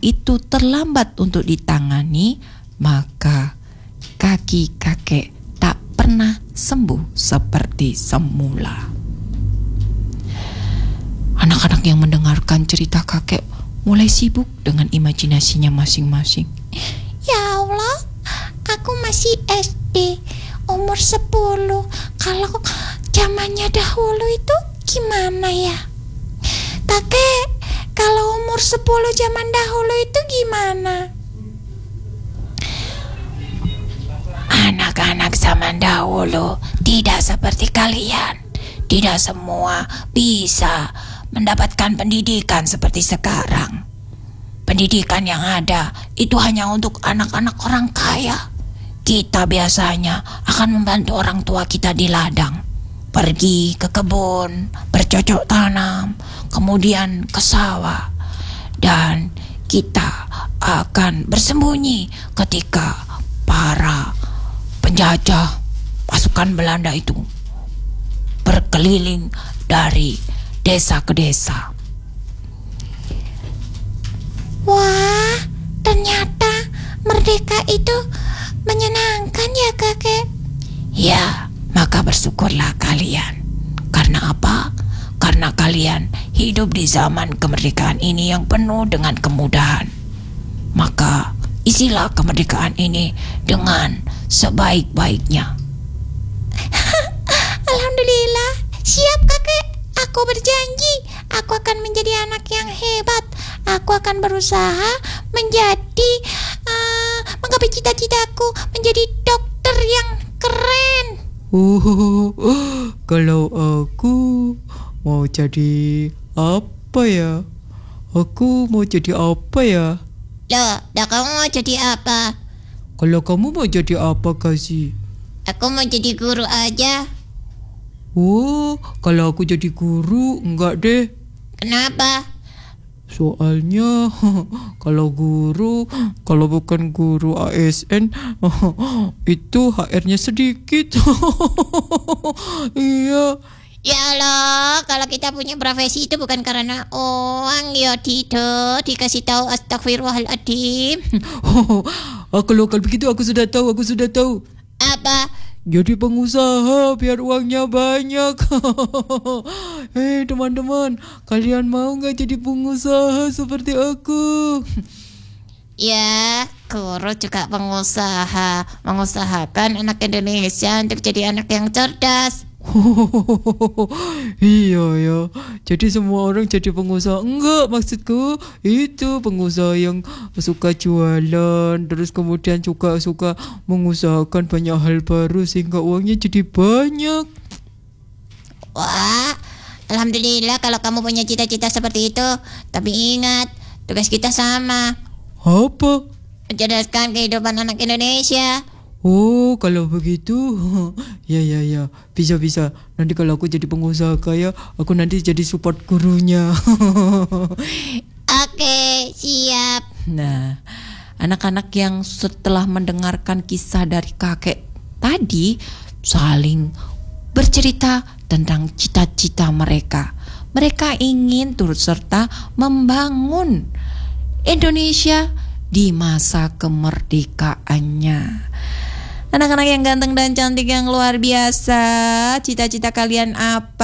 itu terlambat untuk ditangani, maka kaki kakek tak pernah sembuh seperti semula. Anak-anak yang mendengarkan cerita kakek mulai sibuk dengan imajinasinya masing-masing. Ya Allah, aku masih SD, umur 10. Kalau zamannya dahulu itu gimana ya? Kakek, kalau umur 10 zaman dahulu itu gimana? Anak-anak zaman dahulu tidak seperti kalian. Tidak semua bisa mendapatkan pendidikan seperti sekarang. Pendidikan yang ada itu hanya untuk anak-anak orang kaya. Kita biasanya akan membantu orang tua kita di ladang, pergi ke kebun, bercocok tanam, kemudian ke sawah. Dan kita akan bersembunyi ketika para penjajah pasukan Belanda itu berkeliling dari desa ke desa. Wah, ternyata merdeka itu menyenangkan ya kakek. Ya, maka bersyukurlah kalian. Karena apa? Karena kalian hidup di zaman kemerdekaan ini yang penuh dengan kemudahan. Maka isilah kemerdekaan ini dengan sebaik-baiknya. Alhamdulillah, siap kakek. Aku berjanji, aku akan menjadi anak yang hebat. Aku akan berusaha menjadi menggapai cita-citaku menjadi dokter yang keren. Kalau aku mau jadi apa ya? Aku mau jadi apa ya? Loh, dah kamu mau jadi apa? Kalau kamu mau jadi apa, Kasih? Aku mau jadi guru aja. Oh, kalau aku jadi guru, enggak deh. Kenapa? Soalnya kalau bukan guru ASN, itu HR-nya sedikit. Iya. Ya Allah, kalau kita punya profesi itu bukan karena uang ya tidak. Dikasih tahu astagfirullahaladzim. Kalau begitu aku sudah tahu. Apa? Jadi pengusaha biar uangnya banyak. Hei teman-teman, kalian mau gak jadi pengusaha seperti aku? Ya, guru juga pengusaha. Mengusahakan anak Indonesia untuk jadi anak yang cerdas. Iya ya, jadi semua orang jadi pengusaha. Enggak, maksudku itu pengusaha yang suka jualan, terus kemudian juga suka mengusahakan banyak hal baru sehingga uangnya jadi banyak. Wah, alhamdulillah kalau kamu punya cita-cita seperti itu. Tapi ingat, tugas kita sama. Apa? Mencerdaskan kehidupan anak Indonesia. Oh, kalau begitu, ya, bisa. Nanti kalau aku jadi pengusaha kaya, aku nanti jadi support gurunya. Oke, siap. Nah, anak-anak yang setelah mendengarkan kisah dari kakek tadi saling bercerita tentang cita-cita mereka. Mereka ingin turut serta membangun Indonesia di masa kemerdekaannya. Anak-anak yang ganteng dan cantik yang luar biasa, cita-cita kalian apa?